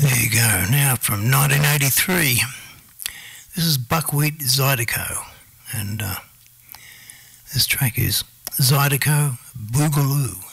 There you go. Now from 1983, this is Buckwheat Zydeco, and this track is Zydeco Boogaloo.